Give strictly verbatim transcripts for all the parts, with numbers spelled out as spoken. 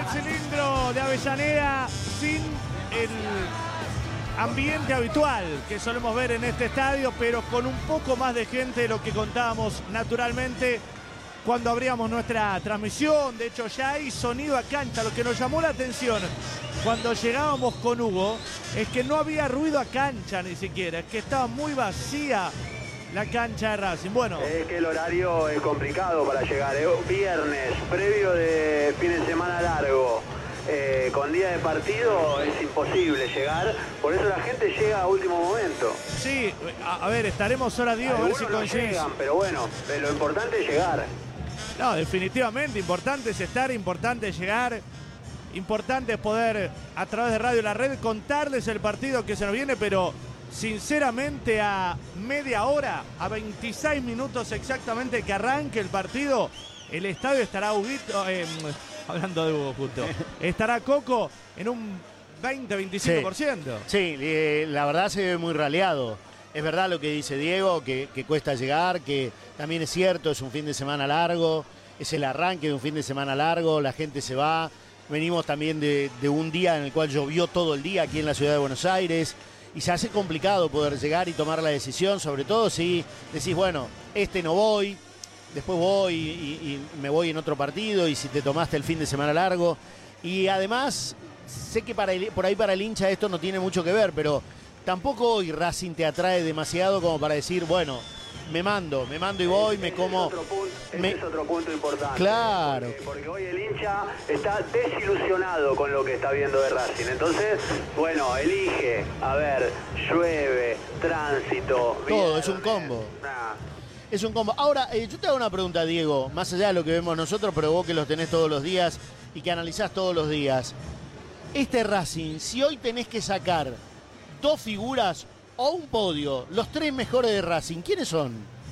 cilindro de Avellaneda sin el ambiente habitual que solemos ver en este estadio, pero con un poco más de gente de lo que contábamos naturalmente cuando abríamos nuestra transmisión. De hecho, ya hay sonido a cancha. Lo que nos llamó la atención cuando llegábamos con Hugo es que no había ruido a cancha ni siquiera, es que estaba muy vacía la cancha de Racing. Bueno, es que el horario es complicado para llegar, ¿eh? Viernes, previo de fin de semana largo, eh, con día de partido es imposible llegar, por eso la gente llega a último momento. Sí, a, a ver, estaremos ahora, Diego, a ver si no coincidís. llegan, pero bueno, lo importante es llegar. No, definitivamente, importante es estar, importante es llegar, importante es poder, a través de Radio La Red, contarles el partido que se nos viene, pero sinceramente a media hora, a veintiséis minutos exactamente que arranque el partido, el estadio estará, Huguito, eh, hablando de Hugo justo, estará Coco en un veinte a veinticinco por ciento. Sí, sí, eh, la verdad se ve muy raleado. Es verdad lo que dice Diego, que, que cuesta llegar, que también es cierto, es un fin de semana largo, es el arranque de un fin de semana largo, la gente se va. Venimos también de, de un día en el cual llovió todo el día aquí en la ciudad de Buenos Aires y se hace complicado poder llegar y tomar la decisión, sobre todo si decís, bueno, este no voy, después voy y, y, y me voy en otro partido, y si te tomaste el fin de semana largo. Y además, sé que para el, por ahí para el hincha esto no tiene mucho que ver, pero tampoco hoy Racing te atrae demasiado como para decir, bueno, me mando, me mando y voy, me como... Ese es otro punto, ese me... es otro punto importante. Claro. Porque, porque hoy el hincha está desilusionado con lo que está viendo de Racing. Entonces, bueno, elige, a ver, llueve, tránsito... Todo, viernes, es un combo. Nah. Es un combo. Ahora, eh, yo te hago una pregunta, Diego, más allá de lo que vemos nosotros, pero vos que los tenés todos los días y que analizás todos los días. Este Racing, si hoy tenés que sacar dos figuras o un podio, los tres mejores de Racing, ¿quiénes son?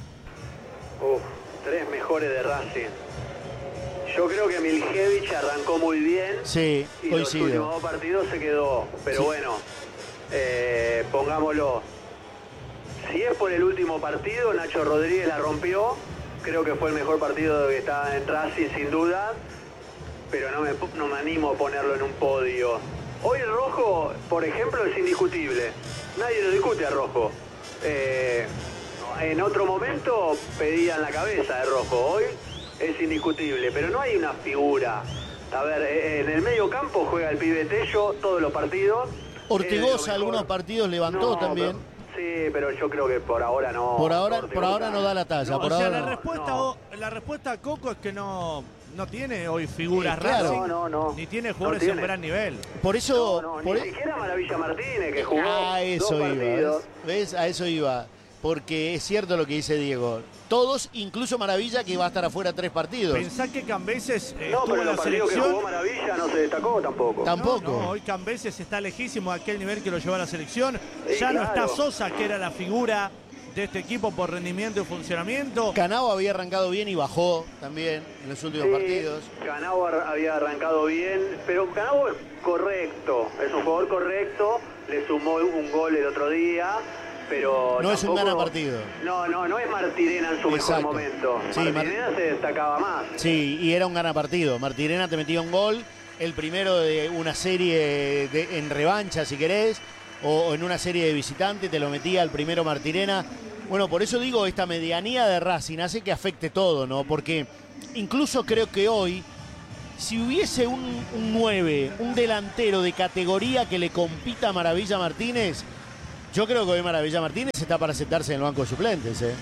Uf, tres mejores de Racing. Yo creo que Miljevich arrancó muy bien. Sí, y coincido. los últimos dos partidos se quedó. Pero Sí. bueno, eh, pongámoslo. Si es por el último partido, Nacho Rodríguez la rompió. Creo que fue el mejor partido que está en Racing, sin duda. Pero no me, no me animo a ponerlo en un podio. Hoy el Rojo, por ejemplo, es indiscutible. Nadie lo discute a Rojo. Eh, en otro momento pedían la cabeza de Rojo. Hoy es indiscutible, pero no hay una figura. A ver, en el medio campo juega el pibe Tello todos los partidos. Ortigosa algunos partidos levantó No, también. Pero, sí, pero yo creo que por ahora no. Por ahora, Ortigosa, por ahora no da la talla. no, por o sea, ahora la no. respuesta, no. la respuesta a Coco es que no, no tiene hoy figuras Sí, claro. Racing, No, no, no. ni tiene No jugadores tiene. en gran nivel. Por eso... No, no, por ni e- siquiera Maravilla Martínez, que jugó A eso dos iba, partidos. ¿ves? ¿ves? A eso iba. Porque es cierto lo que dice Diego. Todos, incluso Maravilla, que va a estar afuera tres partidos. Pensá que Cambeses eh, No, estuvo pero en los la partidos que selección. jugó Maravilla no se destacó tampoco. Tampoco. No, no, hoy Cambeses está lejísimo de aquel nivel que lo llevó a la selección. Sí, ya no claro. está Sosa, que era la figura de este equipo por rendimiento y funcionamiento. Canao había arrancado bien y bajó también en los últimos Sí, partidos. Canao ar- había arrancado bien, pero Canao es correcto, es un jugador correcto, le sumó un gol el otro día, pero No es un tampoco- gana partido. No, no, no es Martirena en su Exacto. mejor momento. Sí, Martirena se destacaba más. Sí, y era un ganapartido. Martirena te metía un gol, el primero de una serie de, en revancha, si querés, o, o en una serie de visitante, te lo metía el primero Martirena. Bueno, por eso digo, esta medianía de Racing hace que afecte todo, ¿no? Porque incluso creo que hoy, si hubiese un, un nueve, un delantero de categoría que le compita a Maravilla Martínez, yo creo que hoy Maravilla Martínez está para sentarse en el banco de suplentes, ¿eh?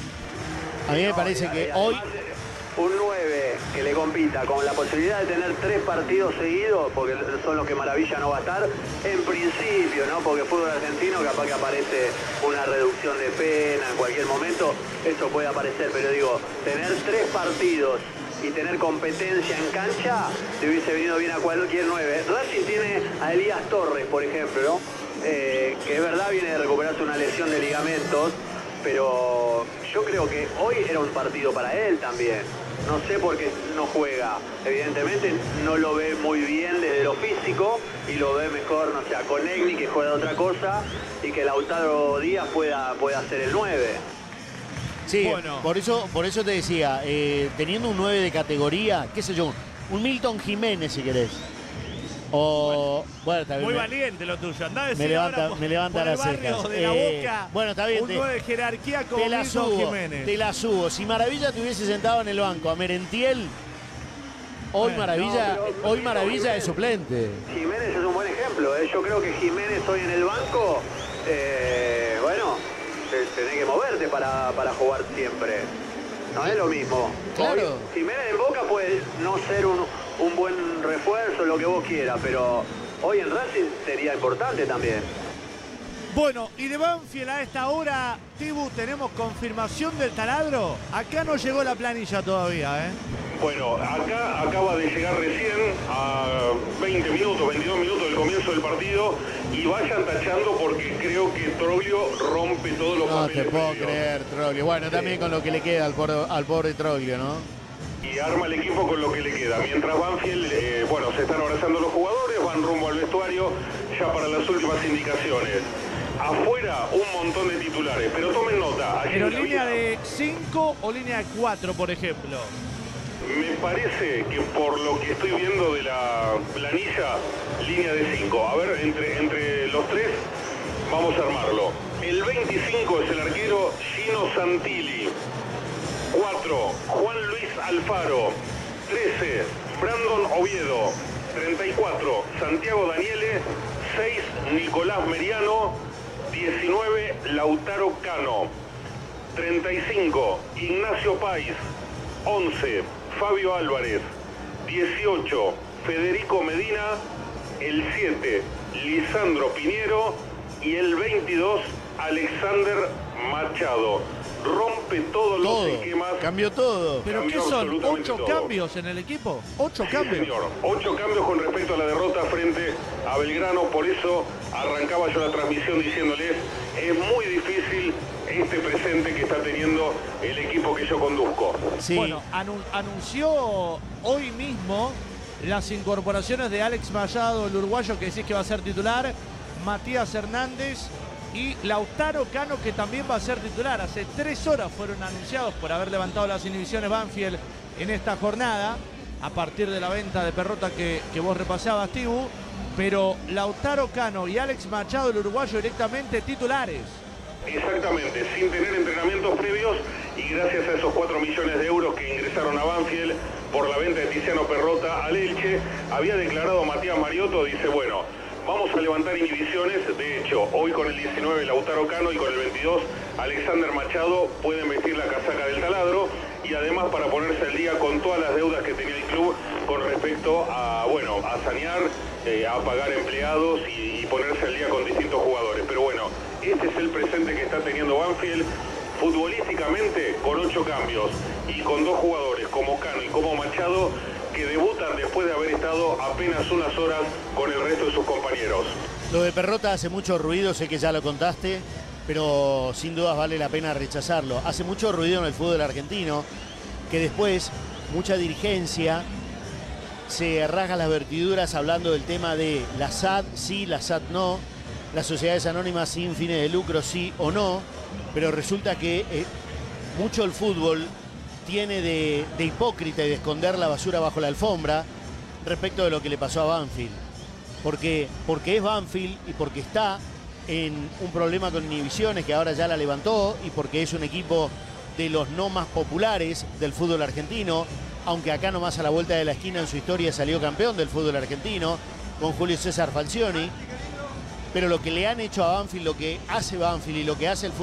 A mí me No, parece y- que y hoy... además, un nueve que le compita con la posibilidad de tener tres partidos seguidos, porque son los que Maravilla no va a estar, en principio, ¿no? Porque fútbol argentino capaz que aparece una reducción de pena en cualquier momento, eso puede aparecer, pero digo, tener tres partidos y tener competencia en cancha, te hubiese venido bien a cualquier nueve. Racing tiene a Elías Torres, por ejemplo, ¿no? Eh, que es verdad viene de recuperarse una lesión de ligamentos, pero yo creo que hoy era un partido para él también. No sé por qué no juega. Evidentemente no lo ve muy bien desde lo físico y lo ve mejor, no sé, a Conegni, que juega de otra cosa, y que Lautaro Díaz pueda, pueda ser el nueve. Sí, Bueno. por eso, por eso te decía, eh, teniendo un nueve de categoría, qué sé yo, un Milton Jiménez, si querés. O, bueno, bueno está bien. Muy me, valiente lo tuyo. Andá a decir me levanta, por, me levanta por las el barrio cejas. de la Eh, Boca, bueno, está bien. un Te, nueve de jerarquía como te la Milton subo, Jiménez. te la subo. Si Maravilla te hubiese sentado en el banco a Merentiel, hoy Bueno, Maravilla, no, pero hoy Maravilla es suplente. Jiménez es un buen ejemplo. ¿eh? Yo creo que Jiménez hoy en el banco, eh, bueno, te- tenés que moverte para, para jugar siempre. No es lo mismo. Claro. Hoy, Jiménez en Boca puede no ser un, un buen refuerzo, lo que vos quieras, pero hoy en Racing sería importante también. Bueno, y de Banfield a esta hora, Tibu, ¿tenemos confirmación del taladro? Acá no llegó la planilla todavía, ¿eh? Bueno, acá acaba de llegar recién a veinte minutos, veintidós minutos del comienzo del partido y vayan tachando porque creo que Troglio rompe todos los No papeles te puedo previos. creer, Troglio. Bueno, también con lo que le queda al pobre, al pobre Troglio, ¿no? Y arma el equipo con lo que le queda. Mientras Banfield, eh, bueno, se están abrazando los jugadores, van rumbo al vestuario ya para las últimas indicaciones. Afuera un montón de titulares, pero tomen nota. Ayer ¿Pero en la línea vida- de cinco o línea de cuatro, por ejemplo? Me parece que por lo que estoy viendo de la planilla, línea de cinco. A ver, entre, entre los tres vamos a armarlo. El veinticinco es el arquero Gino Santilli. cuatro, Juan Luis Alfaro. trece, Brandon Oviedo. treinta y cuatro, Santiago Daniele. seis, Nicolás Meriano. diecinueve, Lautaro Cano. treinta y cinco, Ignacio Páez. once, Fabio Álvarez. dieciocho, Federico Medina. El siete, Lisandro Piñero. Y el veintidós, Alexander Machado. Rompe todos Todo. los esquemas. Cambió todo. ¿Pero Cambió qué son? absolutamente ¿Ocho todo. cambios en el equipo? ¿Ocho Sí, cambios? señor. Ocho cambios con respecto a la derrota frente a Belgrano. Por eso arrancaba yo la transmisión diciéndoles, es muy difícil este presente que está teniendo el equipo que yo conduzco. Sí. Bueno, anu- anunció hoy mismo las incorporaciones de Alex Machado, el uruguayo que decís que va a ser titular, Matías Hernández y Lautaro Cano, que también va a ser titular. Hace tres horas fueron anunciados por haber levantado las inhibiciones Banfield en esta jornada, a partir de la venta de Perrota que, que vos repasabas, Tibu. Pero Lautaro Cano y Alex Machado, el uruguayo, directamente titulares. Exactamente, sin tener entrenamientos previos y gracias a esos cuatro millones de euros que ingresaron a Banfield por la venta de Tiziano Perrota al Elche, había declarado Matías Mariotto, dice, bueno, vamos a levantar inhibiciones. De hecho, hoy con el diecinueve Lautaro Cano y con el veintidós Alexander Machado pueden vestir la casaca del taladro y además para ponerse al día con todas las deudas que tenía el club con respecto a, bueno, a sanear, eh, a pagar empleados y, y ponerse al día con distintos jugadores. Pero bueno, este es el presente que está teniendo Banfield futbolísticamente con ocho cambios y con dos jugadores como Cano y como Machado que debutan después de haber estado apenas unas horas con el resto de sus compañeros. Lo de Perrota hace mucho ruido, sé que ya lo contaste, pero sin dudas vale la pena rechazarlo. Hace mucho ruido en el fútbol argentino, que después mucha dirigencia se rasga las vertiduras hablando del tema de la S A D sí, la S A D no, las sociedades anónimas sin fines de lucro sí o no, pero resulta que eh, mucho el fútbol tiene de, de hipócrita y de esconder la basura bajo la alfombra respecto de lo que le pasó a Banfield. Porque, porque es Banfield y porque está en un problema con inhibiciones que ahora ya la levantó y porque es un equipo de los no más populares del fútbol argentino, aunque acá nomás a la vuelta de la esquina en su historia salió campeón del fútbol argentino con Julio César Falcioni. Pero lo que le han hecho a Banfield, lo que hace Banfield y lo que hace el fútbol